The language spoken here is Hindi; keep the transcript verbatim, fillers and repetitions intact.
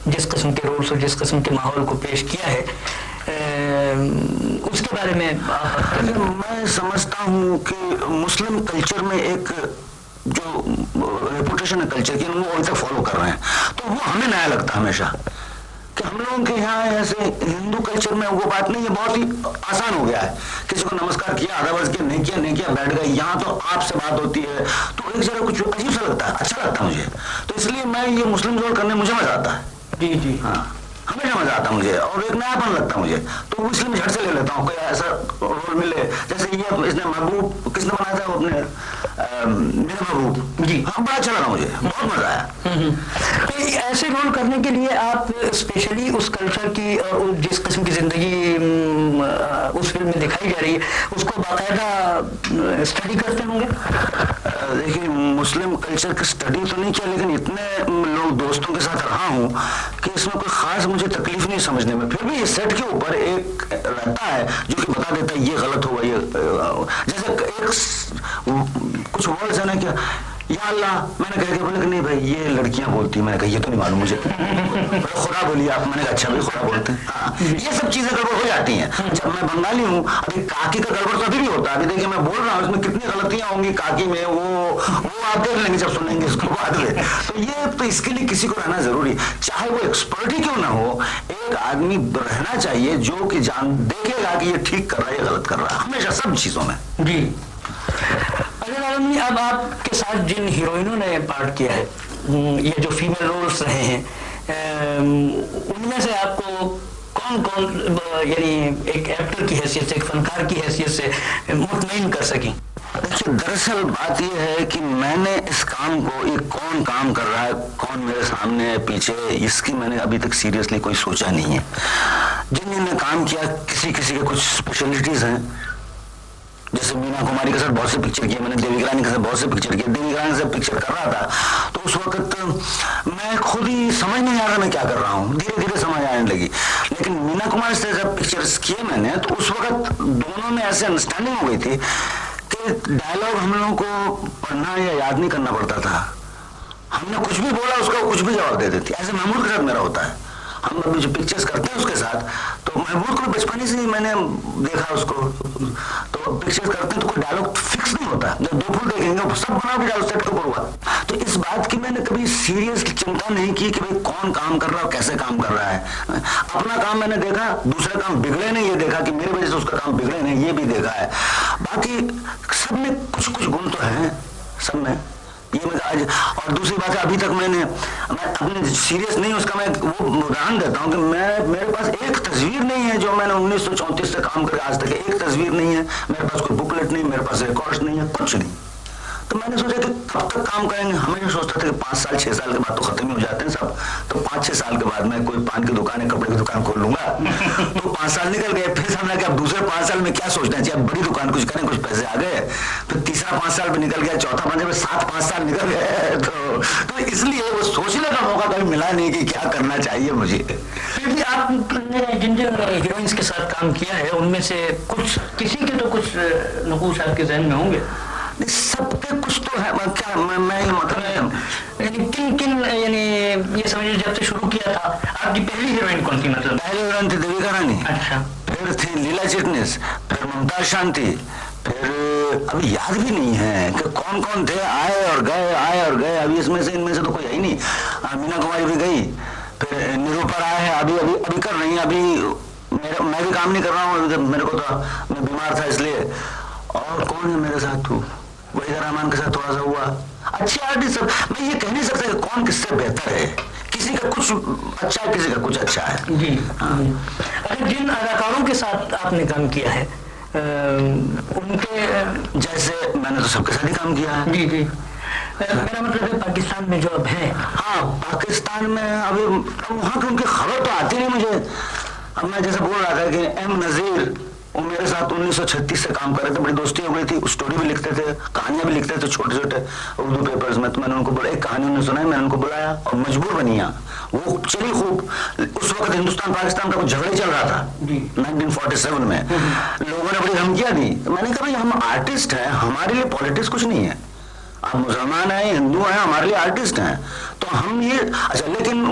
जिस किस्म के रोल्स और जिस किस्म के माहौल को पेश किया है, उसके बारे में आप? मैं समझता हूँ कि मुस्लिम कल्चर में एक जो रेपुटेशन है कल्चर की, वो अभी तक फॉलो कर रहे हैं, तो वो हमें नया लगता है हमेशा कि हम लोगों के यहाँ ऐसे हिंदू कल्चर में वो बात नहीं है, बहुत ही आसान हो गया है, किसी को नमस्कार किया, आधा वर्ष किया, नहीं किया नहीं किया, बैठ गए। यहाँ तो आपसे बात होती है तो एक जरा कुछ अजीब सा लगता है, अच्छा लगता है मुझे, तो इसलिए मैं ये मुस्लिम रोल करने मुझे मजा आता है। जी जी हाँ, हमेशा मजा आता मुझे और एक नयापन लगता मुझे, तो इसलिए मैं झट से ले लेता हूँ कोई ऐसा रोल मिले। जैसे ये इसने महबूब किसने बनाया था, वो अपने मेरे महबूब जी, हाँ बड़ा अच्छा लगा मुझे, बहुत मजा आया। तो ऐसे रोल करने के लिए आप स्पेशली उस कल्चर की और जिस किस्म की जिंदगी उस फिल्म में दिखाई जा रही है उसको बाकायदा स्टडी करते होंगे? देखिए, मुस्लिम कल्चर की स्टडी तो नहीं किया, लेकिन इतने लोग दोस्तों के साथ रहा हूँ कि इसमें कोई खास मुझे तकलीफ नहीं समझने में। फिर भी ये सेट के ऊपर एक रहता है जो कि बता देता है ये गलत हुआ, ये जैसे एक कुछ वर्ड्स है ना, क्या या अल्लाह मैंने कह दिया, बोले कि नहीं भाई ये लड़कियां बोलती है, मैंने कहा ये तो नहीं मालूम मुझे, खुदा बोलिए आप, मैंने कहा अच्छा भाई खुदा बोलते हैं। हाँ, ये सब चीजें गड़बड़ हो जाती हैं। जब मैं बंगाली हूँ, अभी काकी का गड़बड़ तो अभी भी होता है, अभी देखिए मैं बोल रहा हूँ इसमें कितनी गलतियां होंगी काकी में, वो वो आप देख लेंगे जब सुनेंगे इसको बाद में। तो ये तो इसके लिए किसी को रहना जरूरी, चाहे वो एक्सपर्ट ही क्यों ना हो, एक आदमी रहना चाहिए जो कि जान देखेगा कि ये ठीक कर रहा है, ये गलत कर रहा है, हमेशा सब चीजों में। जी अब आपके साथ जिन हीरोइनों ने पार्ट किया है, ये जो फीमेल रोल्स रहे हैं, उनमें से आपको कौन कौन यानी एक एक्टर की हैसियत से, एक फनकार की हैसियत से मुतमईन कर सकी? देखिए, दरअसल बात यह है कि मैंने इस काम को, ये कौन काम कर रहा है, कौन मेरे सामने है पीछे, इसकी मैंने अभी तक सीरियसली कोई सोचा नहीं है। जिन जिनने काम किया, किसी किसी के कुछ स्पेशलिटीज हैं, जैसे मीना कुमारी के साथ बहुत से पिक्चर किए मैंने, देविका रानी के साथ बहुत से पिक्चर किए। देविका रानी से पिक्चर कर रहा था तो उस वक्त मैं खुद ही समझ नहीं आ रहा मैं क्या कर रहा हूँ, धीरे धीरे समझ आने लगी। लेकिन मीना कुमारी से जब पिक्चर्स किए मैंने तो उस वक्त दोनों में ऐसे अंडरस्टैंडिंग हो गई थी कि डायलॉग हम लोगों को पढ़ना या याद नहीं करना पड़ता था, हमने कुछ भी बोला उसका कुछ भी जवाब दे देती। ऐसे महमूद के साथ मेरा होता है, हम अभी जो पिक्चर्स करते हैं उसके साथ, तो महमूद को बचपन से ही मैंने देखा उसको, तो पिक्चर्स करते हैं तो कोई डायलॉग फिक्स नहीं होता, जब दो फुल देखेंगे सब बना भी डायलॉग सेट के ऊपर हुआ। तो इस बात की मैंने कभी सीरियस चिंता नहीं की कि भाई कौन काम कर रहा है, कैसे काम कर रहा है। अपना काम मैंने देखा, दूसरा काम बिगड़े नहीं ये देखा कि मेरे वजह से उसका काम बिगड़े नहीं, ये भी देखा है। बाकी सब में कुछ कुछ गुण तो है सब में, ये मैं आज। और दूसरी बात है, अभी तक मैंने मैं अपने सीरियस नहीं उसका मैं वो उदाहरण देता हूँ कि मैं मेरे पास एक तस्वीर नहीं है जो मैंने उन्नीस सौ चौंतीस से काम करके आज तक, एक तस्वीर नहीं है मेरे पास, कोई बुकलेट नहीं, मेरे पास रिकॉर्ड्स नहीं है, कुछ नहीं। तो मैंने सोचा कि कब तक काम करेंगे, हमेशा सोचता था कि पांच साल छह साल के बाद तो खत्म ही हो जाते हैं सब, तो पांच छह साल के बाद मैं कोई पान की दुकान है, कपड़े की दुकान खोल लूंगा। तो पांच साल निकल गए, फिर समझा कि अब दूसरे पांच साल में क्या सोचना चाहिए, अब बड़ी दुकान कुछ करें, कुछ पैसे आ गए, फिर तीसरा पांच साल में निकल गया, चौथा पांच में सात पांच साल निकल गए। तो, तो इसलिए वो सोचने का मौका कभी मिला नहीं कि क्या करना चाहिए मुझे। फिर भी आपने जिन जिन हीरोइंस के साथ काम किया है उनमें से कुछ, किसी के तो कुछ नकूश आपके जहन में होंगे? सबके कुछ तो है, क्या मैं, मैं ये मतलब यानी किन किन, यानी ये समझिए जब से शुरू किया था आपकी पहली हीरोइन कौन थी? मतलब पहली हीरोइन थी देविका रानी, अच्छा, फिर थी लीला चिटनिस, फिर मुमताज शांति, फिर अभी याद भी नहीं है कि कौन कौन थे, आए और गए, आए और गए, अभी इसमें से इनमें से तो कोई है ही नहीं। मीना कुमारी भी गई, फिर निरूपर आए हैं, अभी अभी अभी कर रही है, अभी मेरा मैं भी काम नहीं कर रहा हूँ, मेरे को तो मैं बीमार था इसलिए। और कौन है मेरे साथ, तू वहीदा रहमान के साथ थोड़ा सा हुआ। अच्छे आर्टिस्ट सब, मैं ये कह नहीं सकता कि कौन किससे बेहतर है, किसी का कुछ अच्छा है, किसी का कुछ अच्छा है। जी हाँ। अरे जिन अदाकारों के साथ आपने काम किया है आ, उनके, जैसे मैंने तो सबके साथ ही काम किया है। जी जी, मेरा मतलब है पाकिस्तान में जो अब है। हाँ, पाकिस्तान में अभी वहाँ की उनकी खबर तो आती नहीं मुझे। अब मैं जैसे बोल रहा था कि एम नजीर, वो मेरे साथ उन्नीस सौ छत्तीस से काम कर रहे थे, बड़ी दोस्ती हो गई थी, स्टोरी भी लिखते थे, कहानियां भी लिखते थे छोटे छोटे उर्दू पेपर्स में। तो मैंने उनको बोला, एक कहानी उन्होंने सुनाई, मैंने उनको बुलाया और मजबूर बनिया, वो चली खूब। उस वक्त हिंदुस्तान पाकिस्तान का कुछ झगड़ा चल रहा था नाइनटीन फोर्टी सेवन में, लोगों ने बड़ी धमकियां दी। मैंने कहा भाई हम आर्टिस्ट हैं, हमारे लिए पॉलिटिक्स कुछ नहीं है, आप मुसलमान हैं, हिंदू हैं, हमारे लिए आर्टिस्ट हैं, तो हम ये अच्छा। लेकिन